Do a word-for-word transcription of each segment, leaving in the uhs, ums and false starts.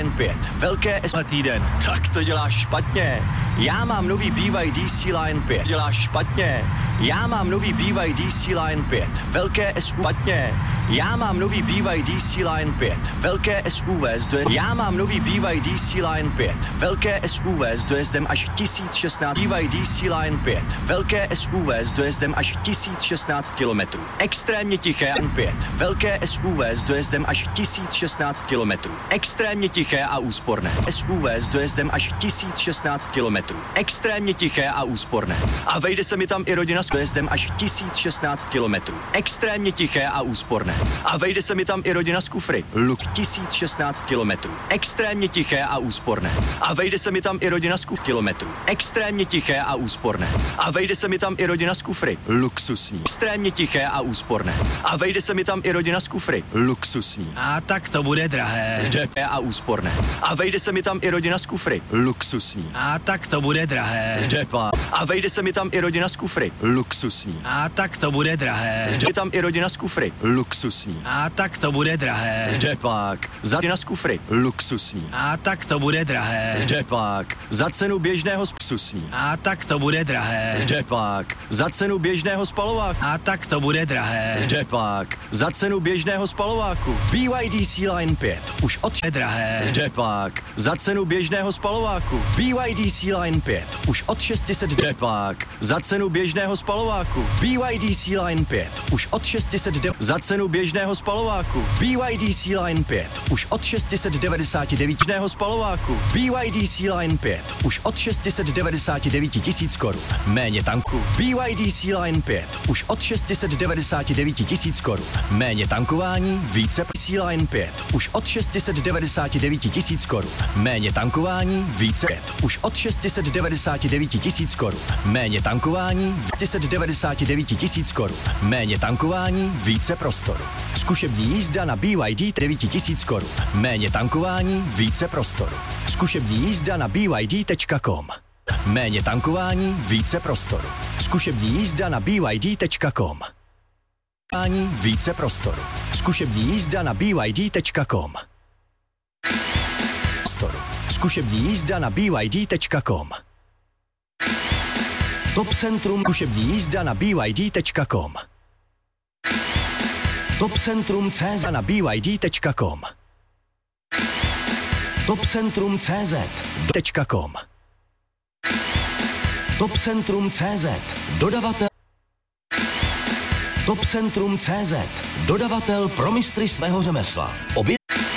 pět. Velké S týden. Tak to děláš špatně. Já mám nový B Y D C Line pět. Děláš špatně. Já mám nový B Y D C Line pět. Velké S U V špatně. Já mám nový B Y D C Line pět. Velké S U V s dojezdem. Já mám nový B Y D C Line pět. Velké S U V s dojezdem až tisíc šestnáct. B Y D C Line pět. Velké S U V s dojezdem až tisíc šestnáct kilometrů. Extrémně tiché N pět. Velké S U V s dojezdem až tisíc šestnáct kilometrů. Extrémně tiché a úsporné. S U V s dojezdem až tisíc šestnáct kilometrů. Extrémně tiché a úsporné. A vejde se mi tam i rodina s dojezdem až tisíc šestnáct kilometrů. Extrémně tiché a úsporné. A vejde se mi tam i rodina z kufry. Luk tisíc šestnáct kilometrů. Extrémně tiché a úsporné. A vejde se mi tam i rodina z kuf kilometrů. Extrémně tiché a úsporné. A vejde se mi tam i rodina z kufry. Luxusní. Extrémně tiché a úsporné. A vejde se mi tam i rodina z kufry. Luxusní. A tak to bude drahé. D P a úsporné. A vejde se mi tam i rodina z kufry. Luxusní. A tak to bude drahé. D P. A vejde se mi tam i rodina z kufry. Luxusní. A tak to bude drahé. Je tam i rodina z kufry. Luxusní. A tak to bude drahé. Depák. Za rodina z kufry. Luxusní. A tak to bude drahé. Depák. Za cenu běžného luxusní. A tak to bude drahé. Depák. Za cenu běžného spalováku. A tak to bude drahé. Depák. Za cenu běžného spalováku. B Y D C Line pět. Už od drahé. Depák. Za cenu běžného spalováku. B Y D C Line pět. Už od šest set. Depák. Za cenu běžného spalováku. B Y D C Line pět. Už od šest set. Za cenu běžného spalováku. B Y D C Line pět. Už od šest set devadesát devět spalováku. B Y D C Line pět. Už od šest set devadesát devět tisíc korun. Méně tanku. B Y D C Line pět. Už od šest set devadesát devět tisíc korun. Méně tankování, více C Line pět. Už od šest set devadesát devět tisíc korun. Méně tankování, více pět. Už od šest set devadesát devět tisíc korun. Méně tankování, šest set devadesát devět tisíc korun. Méně tankování, více prostoru. Zkušební jízda na B Y D devět tisíc korun. Méně tankování, více prostoru. Zkušební jízda na B Y D tečka com. Méně tankování, více prostoru. Zkušební jízda na B Y D tečka com. Více prostoru. Zkušební jízda na B Y D tečka com. Zkušební jízda na B Y D tečka com. Top Centrum. Zkušební jízda na B Y D tečka com. Top Centrum C Z na B Y D tečka com. Top Centrum C Z tečka com. Top Centrum C Z dodavatel. Top Centrum C Z dodavatel pro mistry svého řemesla. Obě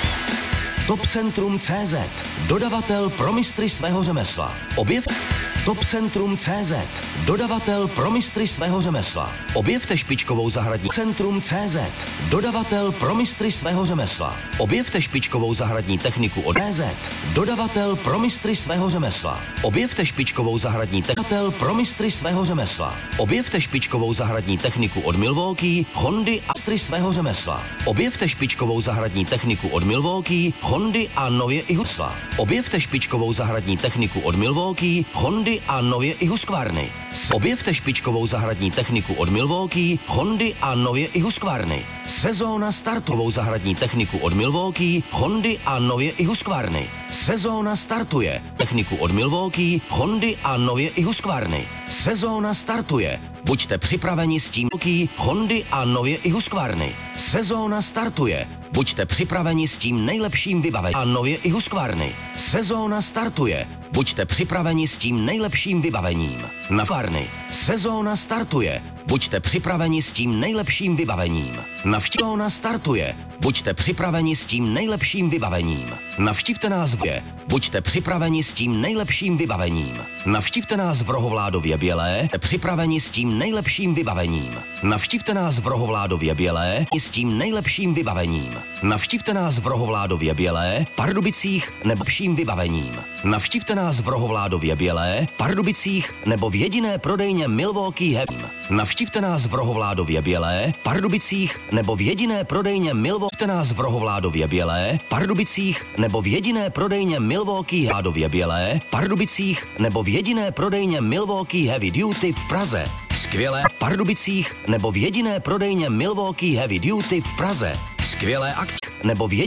Top Centrum C Z dodavatel pro mistry svého řemesla. Objev Top Centrum C Z dodavatel pro mistry svého řemesla. Objevte špičkovou zahradní Centrum C Z dodavatel pro mistry svého řemesla. Objevte špičkovou zahradní techniku od C Z dodavatel pro mistry svého řemesla. Objevte špičkovou zahradní techniku pro mistry svého řemesla. Objevte špičkovou zahradní techniku od Milwaukee, Hondy a mistry svého řemesla. Objevte špičkovou zahradní techniku od Milwaukee, Hondy a nově i Husla. Objevte špičkovou zahradní techniku od Milwaukee, Hondy a nově i Husqvarny. Objevte špičkovou zahradní techniku od Milwaukee, Hondy a nově i Husqvarny. Sezóna startovou zahradní techniku od Milwaukee, Hondy a nově i Husqvarny. Sezóna startuje. Techniku od Milwaukee, Hondy a nově i Husqvarny. Sezóna startuje. Buďte připraveni s tím Hondy a nově i Husqvarny. Sezóna startuje. Buďte připraveni s tím nejlepším vybavením a nově i Husqvarny. Sezóna startuje. Buďte připraveni s tím nejlepším vybavením. Na Husqvarny. Sezóna startuje. Buďte připraveni s tím nejlepším vybavením. Navštěvona startuje. Buďte připraveni s tím nejlepším vybavením. Navštivte nás v Buďte připraveni s tím nejlepším vybavením. Navštivte nás v Rohovládově Bělé. Připraveni s tím nejlepším vybavením. Navštivte nás v Rohovládově Bělé s tím nejlepším vybavením. Navštivte nás v Rohovládově Bělé, Pardubicích nebo lepším vybavením. Navštivte nás v Rohovládově Bělé, Pardubicích nebo v jediné prodejně Milwaukee Heavy. Navštivte nás v Rohovládově Bělé, Pardubicích nebo v jediné prodejně Milwaukee. Navštivte nás v Rohovládově Bělé, Pardubicích nebo v jediné prodejně Milwaukee Hládově Bělé, Pardubicích nebo v jediné prodejně Milwaukee Heavy Duty v Praze. Skvělé Pardubicích nebo v jediné prodejně Milwaukee Heavy Duty v Praze. Skvělé akce nebo v jediné